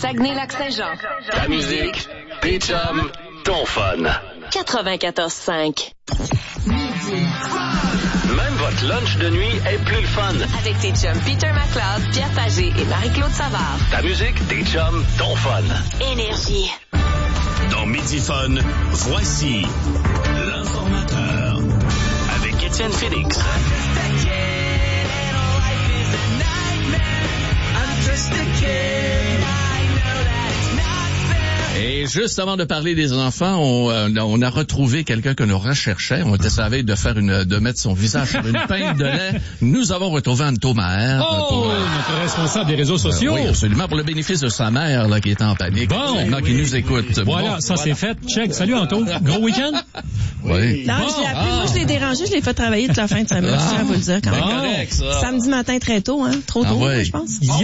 Saguenay-Lac-Saint-Jean. Ta musique, tes chums, ton fun. 94.5. Même votre lunch de nuit est plus le fun. Avec tes chums Peter McLeod, Pierre Pagé et Marie-Claude Savard. Ta musique, tes chums, ton fun. Énergie. Dans Midi Fun, voici l'informateur avec Étienne Félix. Et juste avant de parler des enfants, on a retrouvé quelqu'un que nous recherchait. On était sur la veille de mettre son visage sur une pinte de lait. Nous avons retrouvé Anto Maher. Notre responsable des réseaux sociaux. Oui, absolument, pour le bénéfice de sa mère, là, qui est en panique. Qui nous écoute. Voilà, c'est fait. Check. Salut, Anto. Gros week-end? Oui. Non, je l'ai appelé. Moi, je l'ai dérangé. Je l'ai fait travailler toute la fin de semaine. Je tiens à vous le dire quand même. Correct, ça. Samedi matin, très tôt, hein. Trop tôt, je pense. Il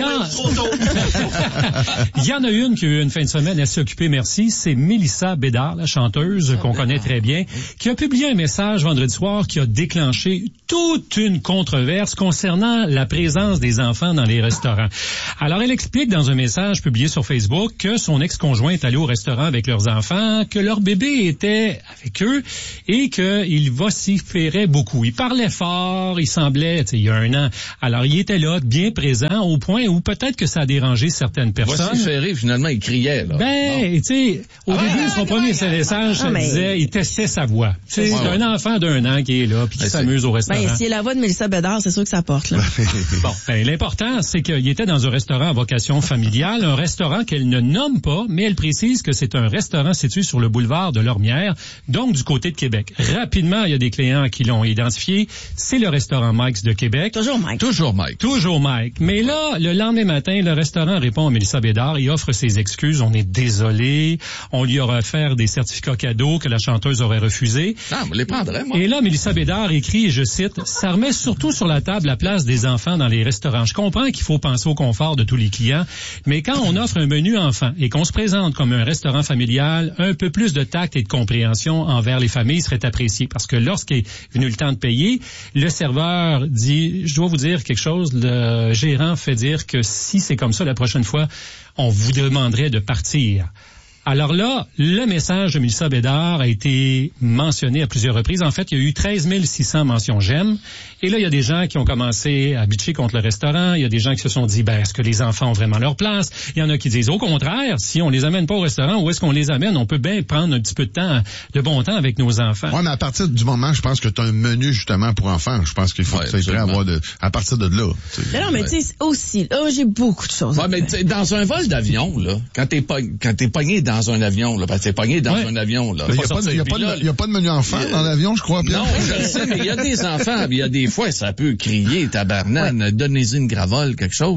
y en a une qui a eu une fin de semaine assez occupée, merci. C'est Mélissa Bédard, la chanteuse qu'on connaît très bien, qui a publié un message vendredi soir qui a déclenché toute une controverse concernant la présence des enfants dans les restaurants. Alors, elle explique dans un message publié sur Facebook que son ex-conjoint est allé au restaurant avec leurs enfants, que leur bébé était avec eux et qu'il vociférait beaucoup. Il parlait fort, il semblait, il y a un an. Alors, il était là, bien présent, au point où peut-être que ça a dérangé certaines personnes. Vociférer, finalement, il criait, là. Tu sais, au début, son premier message, ça disait, il testait sa voix. C'est un enfant d'1 an qui est là, puis qui s'amuse au restaurant. Si la voix de Mélissa Bédard, c'est sûr que ça porte, là. L'important, c'est qu'il était dans un restaurant à vocation familiale, un restaurant qu'elle ne nomme pas, mais elle précise que c'est un restaurant situé sur le boulevard de Lormière, donc du côté de Québec. Rapidement, il y a des clients qui l'ont identifié. C'est le restaurant Mike's de Québec. Toujours Mike. Toujours Mike. Mais là, le lendemain matin, le restaurant répond à Mélissa Bédard et offre ses excuses. On est désolé. On lui aura offert des certificats cadeaux que la chanteuse aurait refusés. On les prendrait, moi. Et là, Mélissa Bédard écrit, et je cite, « Ça remet surtout sur la table la place des enfants dans les restaurants. Je comprends qu'il faut penser au confort de tous les clients, mais quand on offre un menu enfant et qu'on se présente comme un restaurant familial, un peu plus de tact et de compréhension envers les familles serait apprécié. Parce que lorsqu'est venu le temps de payer, le serveur dit, je dois vous dire quelque chose, le gérant fait dire que si c'est comme ça la prochaine fois, on vous demanderait de partir. » Alors là, le message de Mélissa Bédard a été mentionné à plusieurs reprises. En fait, il y a eu 13 600 mentions j'aime. Et là, il y a des gens qui ont commencé à bitcher contre le restaurant. Il y a des gens qui se sont dit, est-ce que les enfants ont vraiment leur place? Il y en a qui disent, au contraire, si on les amène pas au restaurant, où est-ce qu'on les amène? On peut bien prendre un petit peu de bon temps avec nos enfants. Oui, mais à partir du moment, je pense que tu as un menu justement pour enfants. Je pense qu'il faut que tu sois prêt à avoir à partir de là. Non, mais tu sais, aussi, là, j'ai beaucoup de choses. Mais dans un vol d'avion, là, quand t'es pogné dans un avion, là, parce que t'es pogné dans un avion, là. Il y a pas de menu enfant dans l'avion, je crois, Pierre. Non, je sais, mais il y a des enfants, il y a des fois, ça peut crier, tabarnane, donnez-y une gravole, quelque chose.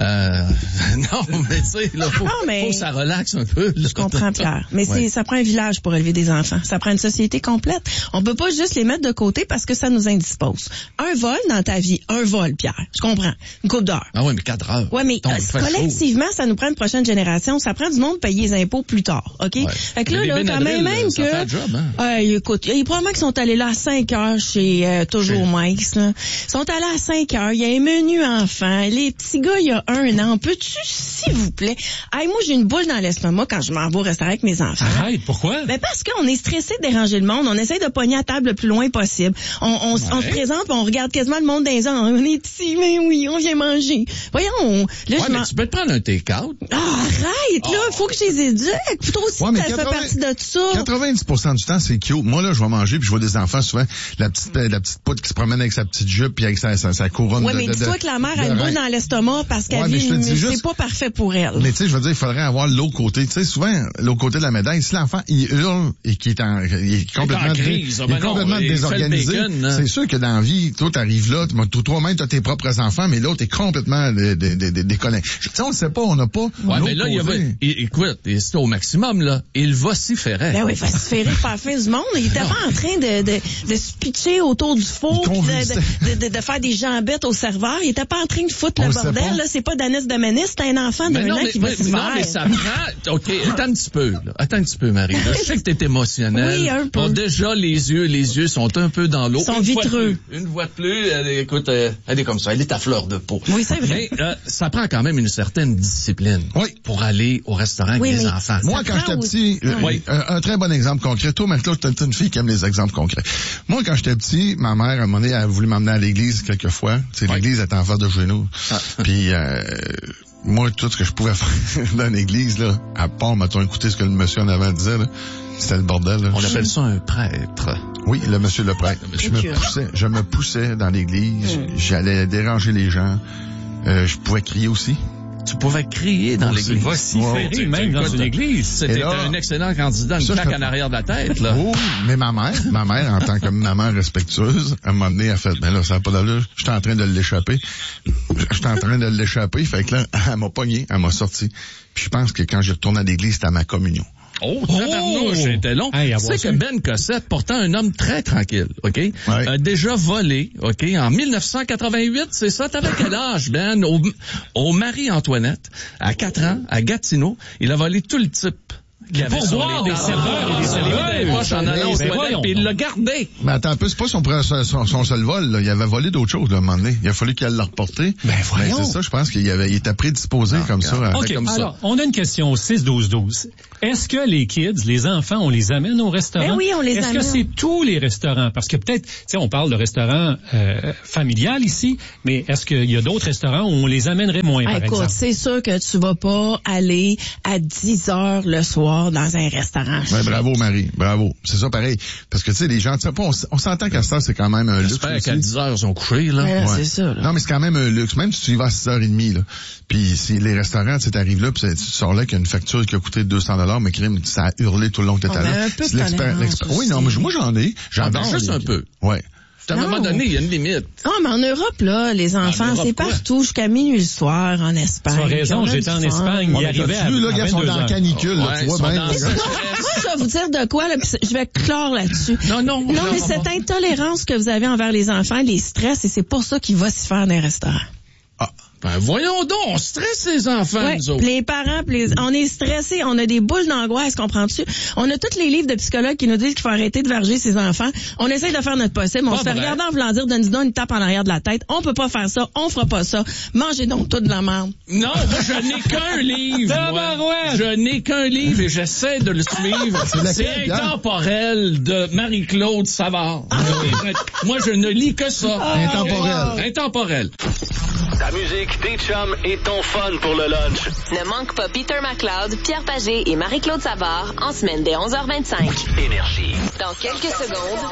Non, mais tu sais, là, faut que ça relaxe un peu. Là. Je comprends, Pierre. Mais ça prend un village pour élever des enfants. Ça prend une société complète. On peut pas juste les mettre de côté parce que ça nous indispose. Un vol dans ta vie, un vol, Pierre. Je comprends. Une couple d'heures. Ah oui, mais 4 heures. Ouais, mais collectivement, ça nous prend une prochaine génération. Ça prend du monde payer les impôts plus tard. OK? Ouais. Fait que là, quand même que... job, hein? Écoute, il y a probablement qu'ils sont allés là à 5 heures chez Toujours Mike's, là. Ils sont allés à 5 heures. Il y a un menu enfant. Les petits gars, il y a 1 an. Peux-tu, s'il vous plaît? Moi, j'ai une boule dans l'estomac quand je m'en vais au restaurant avec mes enfants. Arrête, pourquoi? Parce qu'on est stressé de déranger le monde. On essaie de pogner à table le plus loin possible. On se présente pis on regarde quasiment le monde dans les yeux. On est ici, mais oui, on vient manger. Voyons. Là, mais tu peux te prendre un take-out. Arrête, là. Faut que je les éduque. Plutôt aussi, ça fait partie de ça. 90% du temps, c'est cute. Moi, là, je vais manger puis je vois des enfants souvent, la petite poudre qui se promène avec sa petite jupe puis avec sa couronne mais dis-toi que la mère a une boule dans l'estomac parce qu'elle vit, c'est pas parfait pour elle. Mais tu sais, je veux dire, il faudrait avoir l'autre côté. Tu sais, souvent, l'autre côté de la médaille, si l'enfant, il hurle et qu'il est complètement désorganisé, c'est sûr que dans la vie, toi, t'arrives là, toi-même, t'as tes propres enfants, mais l'autre est complètement déconnecté. Tu sais, on le sait pas, on n'a pas. Ouais, mais là, écoute, c'était au maximum, là. Il vociférait. Ben oui, vociférer par la fin du monde. Il était pas en train de se pitcher autour du four pis de faire des jambettes au serveur. Il était pas en train de foutre le bordel, là. C'est pas Danis Domanis, c'est un enfant d'un an qui vocifère. Non, mais ça prend... OK, attends un petit peu, là. Attends un petit peu, Marie. Là, je sais que t'es émotionnelle. Oui, un peu. Bon, déjà, les yeux sont un peu dans l'eau. Ils sont vitreux. Une voix de plus, écoute, elle est comme ça. Elle est à fleur de peau. Oui, c'est vrai. Mais ça prend quand même une certaine discipline pour aller au restaurant avec les enfants. Moi, quand j'étais petit, un très bon exemple concret. Toi, Marie-Claude, t'es une fille qui aime les exemples concrets. Moi, quand j'étais petit, ma mère, à un moment donné, elle a voulu m'emmener à l'église quelques fois. L'église était en face de chez nous. Puis, moi, tout ce que je pouvais faire dans l'église, là, à part, mettons, écouter ce que le monsieur en avant disait, là, c'était le bordel. Là. On appelle ça un prêtre. Oui, le monsieur le prêtre. Je me poussais dans l'église. J'allais déranger les gens. Je pouvais crier aussi. Tu pouvais crier dans l'église. Vociférer même dans une église. C'était un excellent candidat, une claque en arrière de la tête, là. Oh, mais ma mère, en tant que maman respectueuse, à un moment donné, elle fait, ben là, ça n'a pas d'allure. J'étais en train de l'échapper. Fait que là, elle m'a pogné, elle m'a sorti. Puis je pense que quand j'ai retourné à l'église, c'était à ma communion. Oh, c'était long. Hey, tu sais que Ben Cossette, pourtant un homme très tranquille, OK? A déjà volé, OK? En 1988, c'est ça? T'avais quel âge, Ben? Au Marie-Antoinette, à 4 ans, à Gatineau, il a volé tout le type. Pour voir des serveurs et des serveurs en allant aux toilettes, puis il l'a gardé. Mais attends un peu, c'est pas son seul vol, là. Il avait volé d'autres choses, là, à un moment donné. Il a fallu qu'elle l'a reporté. Ben, voyons. C'est ça, je pense qu'il était prédisposé comme ça. OK, alors, on a une question au 6-12-12. Est-ce que les kids, les enfants, on les amène au restaurant? Ben oui, on les amène. Est-ce que c'est tous les restaurants? Parce que peut-être, tu sais, on parle de restaurant familial ici, mais est-ce qu'il y a d'autres restaurants où on les amènerait moins, par exemple? Écoute, c'est sûr que tu vas pas aller à 10 heures le soir dans un restaurant. Ouais, bravo, Marie. Bravo. C'est ça, pareil. Parce que, tu sais, les gens, on s'entend qu'à ça, c'est quand même un luxe. J'espère qu'à 10 heures, ils sont couchés, là. Ouais. C'est ça, là. Non, mais c'est quand même un luxe. Même si tu y vas à 6h30, là. Puis, si les restaurants, tu arrives là, puis tu sors là qu'une facture qui a coûté 200$, mais crime, ça a hurlé tout le long que t'étais là. C'est l'expérience. Oui, non, mais moi, j'en ai. J'adore. Juste un peu. Ouais. À un moment donné, il y a une limite. Ah, mais en Europe, là, les enfants, c'est partout jusqu'à minuit le soir, en Espagne. Tu as raison, j'étais en Espagne. Il arrivait à 22 ils sont dans la canicule, là, tu vois bien. Moi, je vais vous dire de quoi, là, puis je vais clore là-dessus. Non, mais cette intolérance que vous avez envers les enfants, les stress, et c'est pour ça qu'ils vont s'y faire dans les restaurants. Ah. Ben voyons donc, on stresse les enfants, nous autres. Les parents, on est stressés, on a des boules d'angoisse, comprends-tu? On a tous les livres de psychologues qui nous disent qu'il faut arrêter de verger ses enfants. On essaye de faire notre possible, on se fait regarder en voulant dire, donne-nous donc une tape en arrière de la tête. On peut pas faire ça, on fera pas ça. Mangez donc tout de la merde. Non, moi, je n'ai qu'un livre. Je n'ai qu'un livre et j'essaie de le suivre. C'est Intemporel de Marie-Claude Savard. Moi, je ne lis que ça. Intemporel. Ta musique, tes chums et ton fun pour le lunch. Ne manque pas Peter McLeod, Pierre Pagé et Marie-Claude Savard en semaine dès 11h25. Énergie. Dans quelques secondes.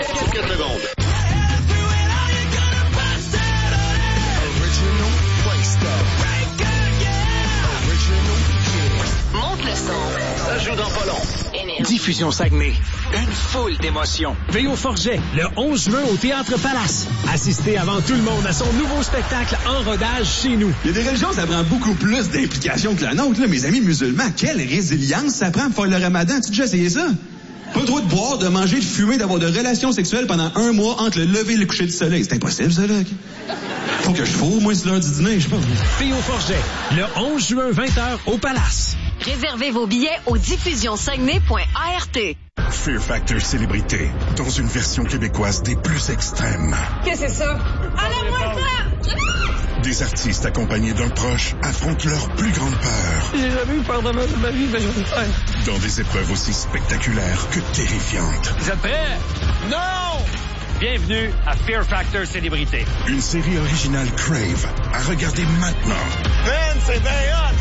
Monte le son. Ça joue dans pas long. Diffusion Saguenay. Une foule d'émotions. V.O. Forget, le 11 juin au Théâtre Palace. Assistez avant tout le monde à son nouveau spectacle en rodage chez nous. Il y a des religions, ça prend beaucoup plus d'implication que la nôtre, là, mes amis musulmans. Quelle résilience ça prend pour faire le ramadan. Tu as déjà essayé ça? Pas le droit de boire, de manger, de fumer, d'avoir de relations sexuelles pendant 1 mois entre le lever et le coucher du soleil. C'est impossible, ça, là. Faut que je fourre, moi, c'est l'heure du dîner, je sais pas. V.O. Forget, le 11 juin, 20h, au Palace. Réservez vos billets au diffusionsaguenay.art. Fear Factor Célébrité, dans une version québécoise des plus extrêmes. Qu'est-ce que c'est ça? Enlève-moi ça! Des artistes accompagnés d'un proche affrontent leur plus grande peur. J'ai jamais eu peur de ma vie, mais je vais le faire. Dans des épreuves aussi spectaculaires que terrifiantes. Vous êtes prêts? Non! Bienvenue à Fear Factor Célébrité. Une série originale Crave à regarder maintenant. Man, c'est bien hot!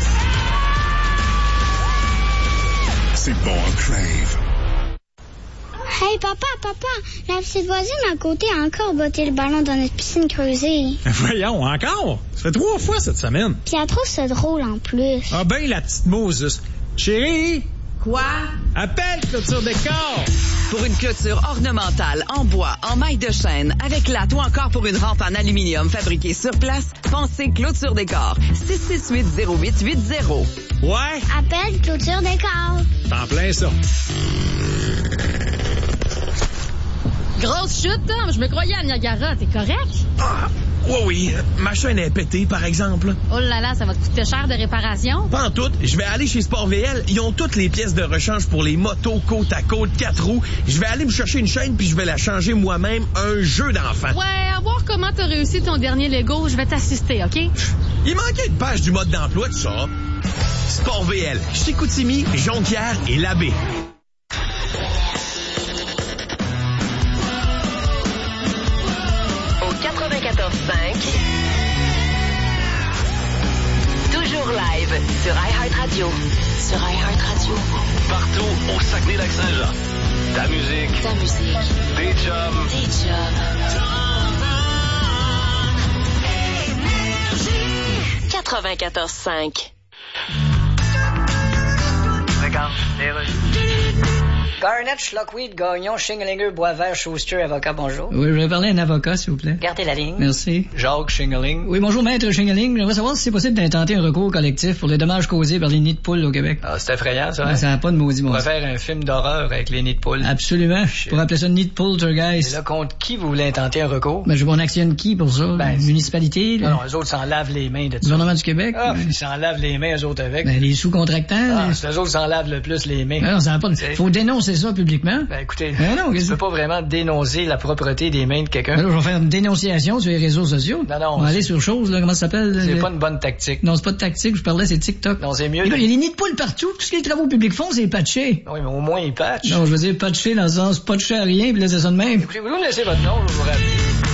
C'est bon en Crave. Hey, papa, la petite voisine à côté a encore botté le ballon dans notre piscine creusée. Voyons, encore? Ça fait 3 fois cette semaine. Puis elle trouve ça drôle en plus. Ah ben, la petite Moses. Chérie, Quoi? Appelle Clôture Décor! Pour une clôture ornementale en bois, en maille de chêne, avec latte ou encore pour une rampe en aluminium fabriquée sur place, pensez Clôture Décor. 668-0880. Ouais? Appelle Clôture Décor. T'en plein ça. Grosse chute, Tom. Je me croyais à Niagara. T'es correct? Ah, oui. Ma chaîne est pétée, par exemple. Oh là là, ça va te coûter cher de réparation. Pas en tout. Je vais aller chez Sport VL. Ils ont toutes les pièces de rechange pour les motos côte à côte, 4 roues. Je vais aller me chercher une chaîne puis je vais la changer moi-même. Un jeu d'enfant. Ouais, à voir comment t'as réussi ton dernier Lego, je vais t'assister, OK? Il manquait une page du mode d'emploi de ça. Sport VL, Chicoutimi, Jonquière et Labbé. Au 94.5. Toujours live sur iHeartRadio. Sur iHeartRadio. Partout au Saguenay-Lac-Saint-Jean. Ta musique. Ta musique. Des chums. Des chums. 94.5. Regarde, les rues. Garnett, Schlockweed, Gagnon, Schingelinger, Boisvert, Schuster, avocat, bonjour. Oui, je vais parler à un avocat, s'il vous plaît. Gardez la ligne. Merci. Jacques Schingeling. Oui, bonjour, maître Schingeling. J'aimerais savoir si c'est possible d'intenter un recours collectif pour les dommages causés par les nids de poules au Québec. Ah, c'est effrayant, ça, hein? Ça n'a pas de maudit, On moi. va faire un film d'horreur avec les nids de poules. Absolument. Pour appeler ça nid de poltergeist. Et là, contre qui vous voulez intenter un recours? Ben, je vais en actionner qui pour ça? Ben, municipalité? Non, eux autres s'en lavent les mains de ça. Gouvernement du Québec? Ah, ils s'en lavent les mains, eux autres avec. Ben, les sous-contractants? Ah, c'est eux autres s'en lavent le plus les mains. Ben non, ça n'a pas de... Faut dénoncer ça publiquement. Ben, écoutez, ben non, tu peux pas vraiment dénoncer la propreté des mains de quelqu'un. Ben là, je vais faire une dénonciation sur les réseaux sociaux. Non. On va aller sur chose, là, comment ça s'appelle? C'est pas une bonne tactique. Non, c'est pas de tactique, je parlais, c'est TikTok. Non, c'est mieux. Il y a les nids de poules partout, tout ce que les travaux publics font, c'est patché. Oui, mais au moins ils patchent. Non, je veux dire patché dans le sens patché à rien, puis laisser ça de même. Écoutez, vous me laissez votre nom, je vais vous rappeler.